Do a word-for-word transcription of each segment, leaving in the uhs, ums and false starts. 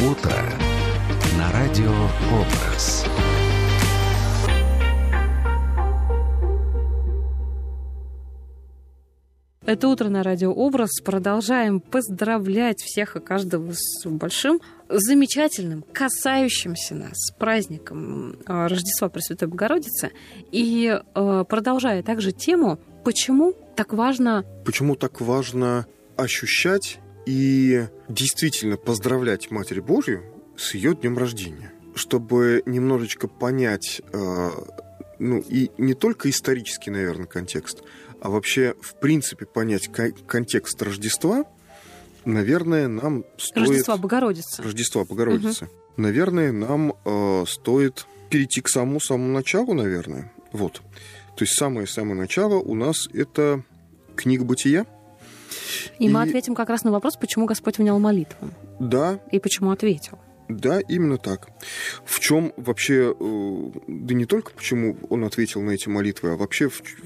утро на радио «Образ». Это утро на радио «Образ». Продолжаем поздравлять всех и каждого с большим, замечательным, касающимся нас праздником Рождества Пресвятой Богородицы. И продолжая также тему, почему так важно... Почему так важно ощущать и действительно поздравлять Матерь Божью с ее днем рождения. Чтобы немножечко понять, ну и не только исторический, наверное, контекст, а вообще, в принципе, понять контекст Рождества, наверное, нам стоит... Рождества Богородицы. Рождества Богородицы. Угу. Наверное, нам э, стоит перейти к самому-самому началу, наверное. Вот. То есть самое-самое начало у нас это книга Бытия. И, и мы ответим как раз на вопрос, почему Господь внял молитву. Да. И почему ответил. Да, именно так. В чем вообще, да не только почему он ответил на эти молитвы, а вообще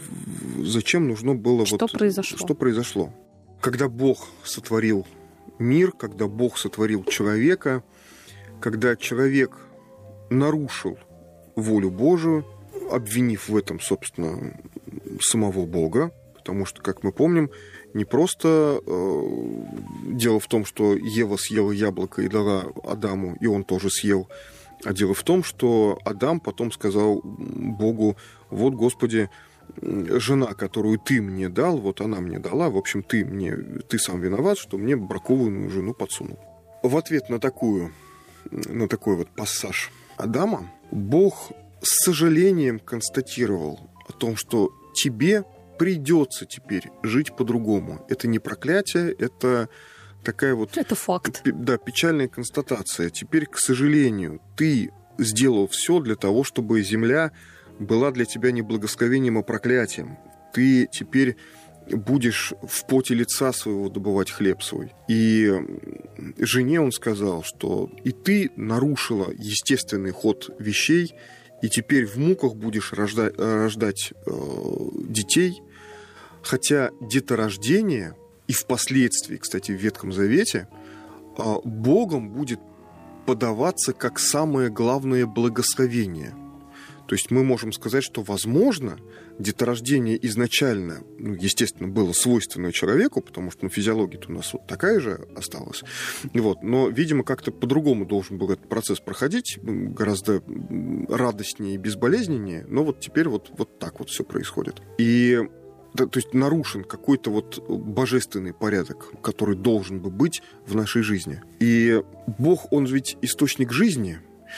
зачем нужно было... Что вот, произошло? Что произошло? Когда Бог сотворил мир, когда Бог сотворил человека, когда человек нарушил волю Божию, обвинив в этом, собственно, самого Бога, потому что, как мы помним, не просто э, дело в том, что Ева съела яблоко и дала Адаму, и он тоже съел, а дело в том, что Адам потом сказал Богу: вот, Господи, жена, которую ты мне дал, вот она мне дала, в общем, ты, мне, ты сам виноват, что мне бракованную жену подсунул. В ответ на, такую, на такой вот пассаж Адама Бог с сожалением констатировал о том, что тебе придется теперь жить по-другому. Это не проклятие, это такая вот... Это факт. Да, печальная констатация. Теперь, к сожалению, ты сделал все для того, чтобы земля была для тебя не благословением, а проклятием. Ты теперь будешь в поте лица своего добывать хлеб свой. И жене он сказал, что и ты нарушила естественный ход вещей, и теперь в муках будешь рождать, рождать э, детей, хотя деторождение и впоследствии, кстати, в Ветхом Завете, э, Богом будет подаваться как самое главное благословение. То есть мы можем сказать, что, возможно, деторождение изначально, ну, естественно, было свойственно человеку, потому что ну, физиология-то у нас вот такая же осталась. Вот. Но, видимо, как-то по-другому должен был этот процесс проходить, гораздо радостнее и безболезненнее. Но вот теперь вот, вот так вот все происходит. И да, то есть нарушен какой-то вот божественный порядок, который должен бы быть в нашей жизни. И Бог, Он ведь источник жизни.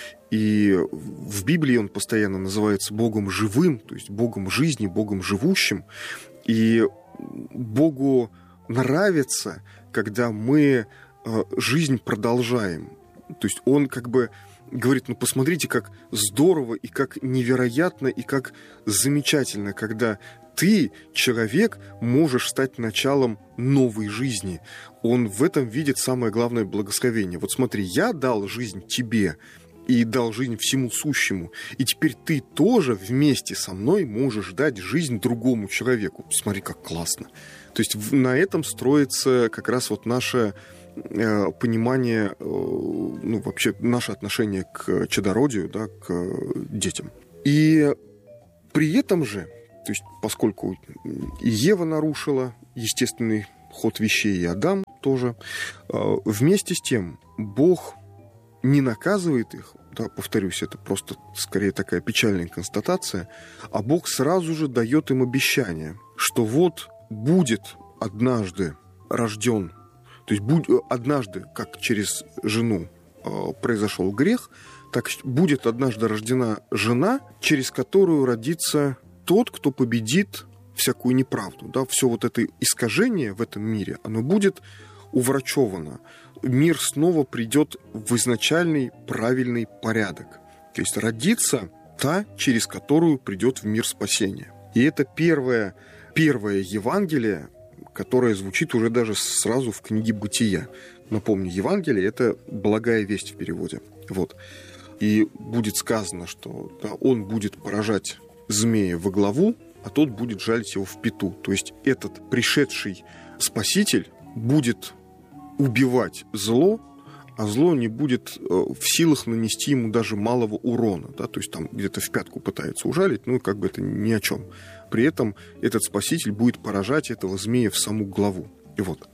И в Библии он постоянно называется Богом живым, то есть Богом жизни, Богом живущим. И Богу нравится, когда мы жизнь продолжаем. То есть он как бы говорит: ну посмотрите, как здорово и как невероятно и как замечательно, когда ты, человек, можешь стать началом новой жизни. Он в этом видит самое главное благословение. Вот смотри, я дал жизнь тебе, и дал жизнь всему сущему. И теперь ты тоже вместе со мной можешь дать жизнь другому человеку. Смотри, как классно. То есть на этом строится как раз вот наше э, понимание, э, ну, вообще наше отношение к чадородию, да, к детям. И при этом же, то есть поскольку и Ева нарушила естественный ход вещей, и Адам тоже, э, вместе с тем Бог не наказывает их, да, повторюсь, это просто скорее такая печальная констатация, а Бог сразу же дает им обещание, что вот будет однажды рожден, то есть будь, однажды, как через жену э, произошел грех, так будет однажды рождена жена, через которую родится тот, кто победит всякую неправду. Да, все вот это искажение в этом мире, оно будет уврачевано. Мир снова придет в изначальный правильный порядок. То есть родится та, через которую придет в мир спасение. И это первое, первое Евангелие, которое звучит уже даже сразу в книге Бытия. Напомню, Евангелие — это благая весть в переводе. Вот. И будет сказано, что да, он будет поражать змея во главу, а тот будет жалить его в пяту. То есть этот пришедший Спаситель будет убивать зло, а зло не будет в силах нанести ему даже малого урона. Да? То есть там где-то в пятку пытается ужалить, ну, как бы это ни о чем. При этом этот спаситель будет поражать этого змея в саму главу. И вот.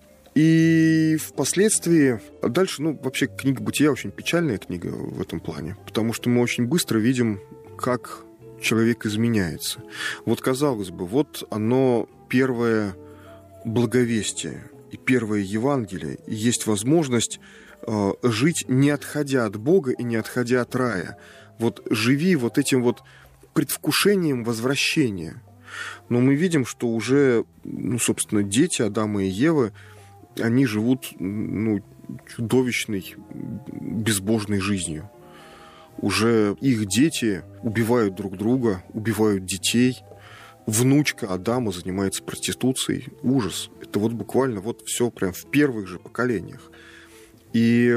И впоследствии... Дальше, ну, вообще, книга «Бытия» очень печальная книга в этом плане, потому что мы очень быстро видим, как человек изменяется. Вот, казалось бы, вот оно первое благовестие и первое Евангелие, и есть возможность э, жить, не отходя от Бога и не отходя от рая. Вот живи вот этим вот предвкушением возвращения. Но мы видим, что уже, ну, собственно, дети Адама и Евы, они живут, ну, чудовищной, безбожной жизнью. Уже их дети убивают друг друга, убивают детей. Внучка Адама занимается проституцией. Ужас. Это вот буквально вот все прям в первых же поколениях. И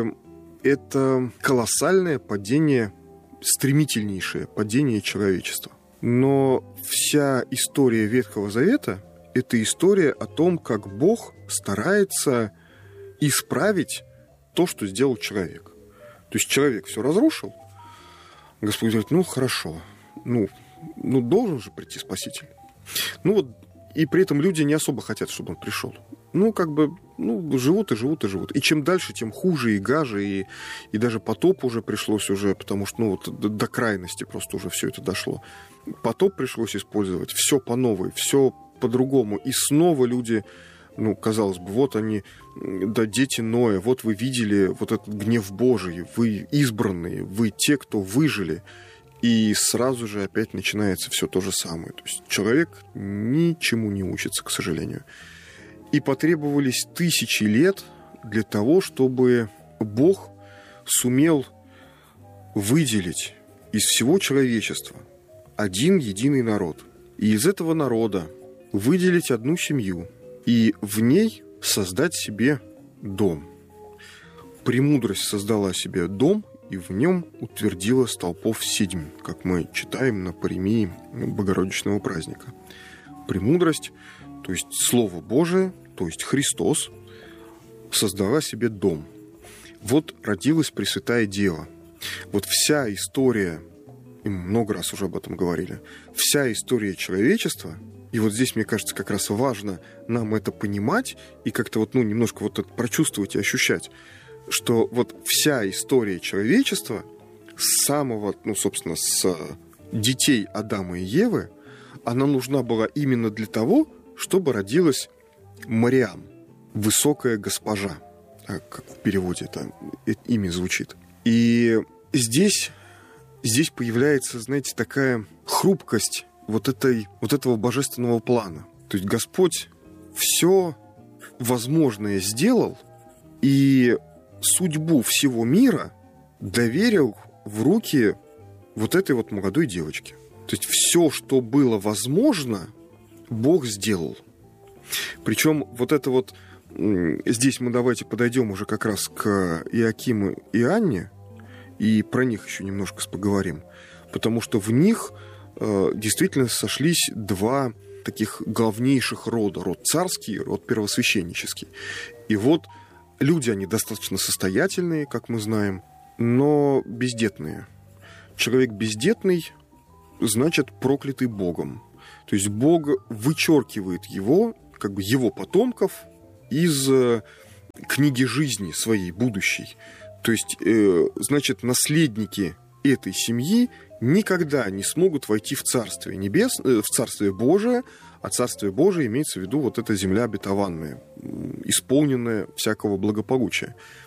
это колоссальное падение, стремительнейшее падение человечества. Но вся история Ветхого Завета — это история о том, как Бог старается исправить то, что сделал человек. То есть человек все разрушил. Господь говорит, ну, хорошо, ну, ну, должен же прийти Спаситель. Ну, вот, и при этом люди не особо хотят, чтобы он пришел. Ну, как бы, ну, живут и живут и живут. И чем дальше, тем хуже и гаже, и, и даже потоп уже пришлось уже, потому что, ну, вот до, до крайности просто уже все это дошло. Потоп пришлось использовать, все по новой, все по-другому. И снова люди... Ну, казалось бы, вот они, да, дети Ноя, вот вы видели вот этот гнев Божий, вы избранные, вы те, кто выжили. И сразу же опять начинается все то же самое. То есть человек ничему не учится, к сожалению. И потребовались тысячи лет для того, чтобы Бог сумел выделить из всего человечества один единый народ. И из этого народа выделить одну семью, и в ней создать себе дом. Премудрость создала себе дом, и в нем утвердила столпов седьм, как мы читаем на паремии Богородичного праздника. Премудрость, то есть Слово Божие, то есть Христос, создала себе дом. Вот родилась Пресвятая Дева. Вот вся история, и мы много раз уже об этом говорили, вся история человечества. И вот здесь, мне кажется, как раз важно нам это понимать и как-то вот, ну, немножко вот это прочувствовать и ощущать, что вот вся история человечества с самого, ну, собственно, с детей Адама и Евы, она нужна была именно для того, чтобы родилась Мариам, высокая госпожа, как в переводе это имя звучит. И здесь, здесь появляется, знаете, такая хрупкость вот, этой, вот этого божественного плана. То есть Господь все возможное сделал и судьбу всего мира доверил в руки вот этой вот молодой девочки. То есть все, что было возможно, Бог сделал. Причем вот это вот... Здесь мы давайте подойдем уже как раз к Иоакиму и Анне, и про них еще немножко поговорим. Потому что в них действительно сошлись два таких главнейших рода. Род царский, род первосвященнический. И вот люди, они достаточно состоятельные, как мы знаем, но бездетные. Человек бездетный, значит, проклятый Богом. То есть Бог вычеркивает его, как бы его потомков, из книги жизни своей будущей. То есть, значит, наследники этой семьи никогда не смогут войти в Царствие Небес, в Царствие Божие, а Царствие Божие имеется в виду вот эта земля обетованная, исполненная всякого благополучия.